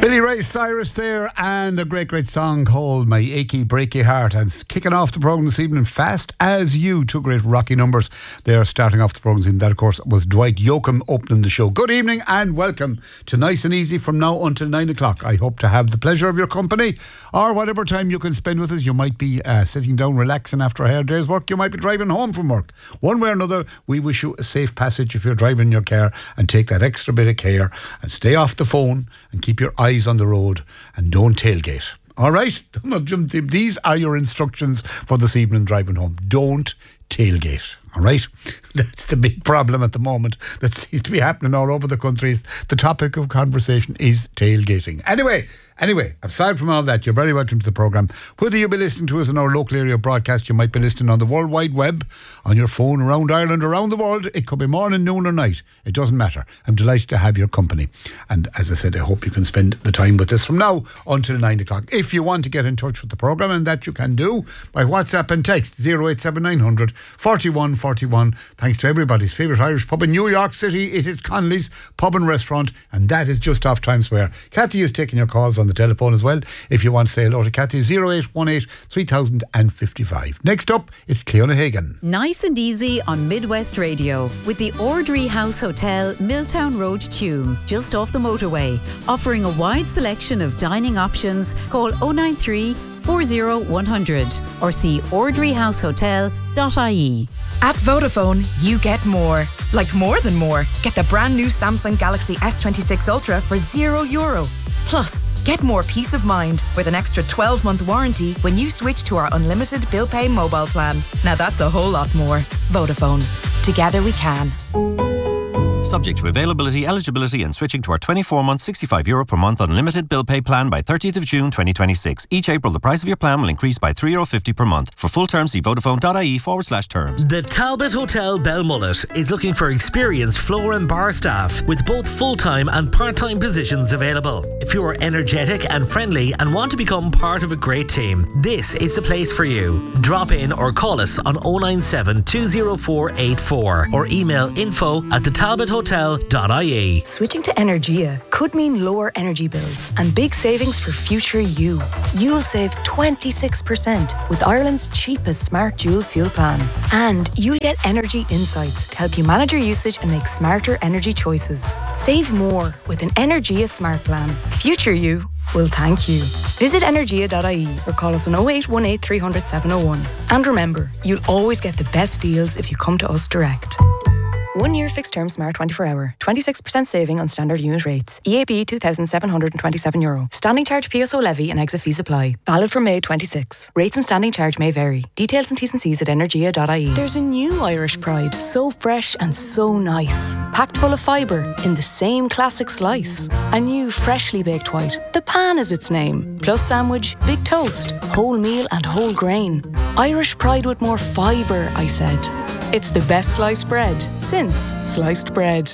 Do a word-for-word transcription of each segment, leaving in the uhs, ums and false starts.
Billy Ray Cyrus there, and a great, great song called My Achy Breaky Heart. And it's kicking off the programme this evening, Fast As You. Two great rocky numbers. They are starting off the programme this evening. That, of course, was Dwight Yoakam opening the show. Good evening and welcome to Nice and Easy from now until nine o'clock. I hope to have the pleasure of your company, or whatever time you can spend with us. You might be uh, sitting down relaxing after a hard day's work. You might be driving home from work. One way or another, we wish you a safe passage if you're driving your car, and take that extra bit of care and stay off the phone and keep your eyes on the road and don't tailgate. All right? These are your instructions for this evening driving home. Don't tailgate. All right? That's the big problem at the moment that seems to be happening all over the country. The topic of conversation is tailgating. Anyway, Anyway, aside from all that, you're very welcome to the programme. Whether you be listening to us in our local area broadcast, you might be listening on the World Wide Web, on your phone, around Ireland, around the world. It could be morning, noon or night. It doesn't matter. I'm delighted to have your company. And as I said, I hope you can spend the time with us from now until nine o'clock. If you want to get in touch with the programme, and that you can do by WhatsApp and text oh eight seven nine hundred forty-one forty-one. Thanks to everybody's favourite Irish pub in New York City. It is Connolly's Pub and Restaurant, and that is just off Times Square. Kathy is taking your calls on the telephone as well. If you want to say hello to Kathy, oh eight one eight three thousand fifty-five. Next up, it's Cleona Hagan. Nice and Easy on Midwest Radio with the Ordry House Hotel, Milltown Road, Tuam, just off the motorway. Offering a wide selection of dining options. Call oh nine three four oh one hundred or see ordry house hotel dot I E. At Vodafone, you get more. Like more than more. Get the brand new Samsung Galaxy S twenty-six Ultra for zero euro. Plus, get more peace of mind with an extra twelve-month warranty when you switch to our unlimited bill pay mobile plan. Now that's a whole lot more. Vodafone. Together we can. Subject to availability, eligibility and switching to our twenty-four month sixty-five euro per month unlimited bill pay plan by thirtieth of June twenty twenty-six. Each April the price of your plan will increase by three euro fifty per month. For full terms see vodafone.ie forward slash terms. The Talbot Hotel Belmullet is looking for experienced floor and bar staff with both full-time and part-time positions available. If you are energetic and friendly and want to become part of a great team, this is the place for you. Drop in or call us on oh nine seven two oh four eight four or email info at the talbot hotel dot I E. Switching to Energia could mean lower energy bills and big savings for future you. You'll save twenty-six percent with Ireland's cheapest smart dual fuel plan. And you'll get energy insights to help you manage your usage and make smarter energy choices. Save more with an Energia smart plan. Future you will thank you. Visit energia dot I E or call us on oh eight one eight three hundred seven oh one. And remember, you'll always get the best deals if you come to us direct. One year fixed term Smart twenty-four hour. twenty-six percent saving on standard unit rates. E A B two thousand seven hundred twenty-seven euro. Standing charge P S O levy and exit fees apply. Valid from May twenty-sixth. Rates and standing charge may vary. Details and T's and C's at energia dot I E. There's a new Irish Pride. So fresh and so nice. Packed full of fibre in the same classic slice. A new freshly baked white. The Pan is its name. Plus sandwich, big toast, whole meal and whole grain. Irish Pride with more fibre, I said. It's the best sliced bread since sliced bread.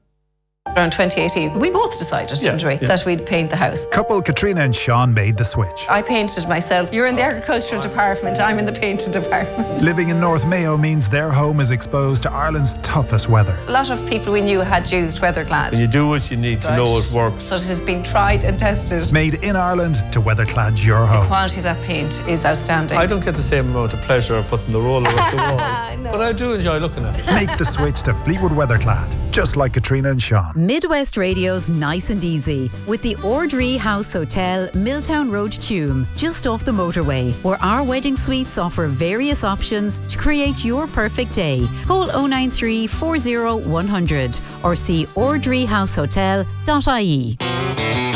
Around twenty eighteen, we both decided, yeah, didn't we, yeah. that we'd paint the house. Couple Katrina and Sean made the switch. I painted myself. You're in the agricultural department, I'm in the painting department. Living in North Mayo means their home is exposed to Ireland's toughest weather. A lot of people we knew had used Weatherclad. When you do it, you need to right. know it works. So it has been tried and tested. Made in Ireland to Weatherclad your home. The quality of that paint is outstanding. I don't get the same amount of pleasure of putting the roller up the wall, no. but I do enjoy looking at it. Make the switch to Fleetwood Weatherclad, just like Katrina and Sean. Midwest Radio's Nice and Easy with the Ordry House Hotel, Milltown Road, Tuam, just off the motorway, where our wedding suites offer various options to create your perfect day. Call oh nine three four oh one hundred or see ordry house hotel dot I E.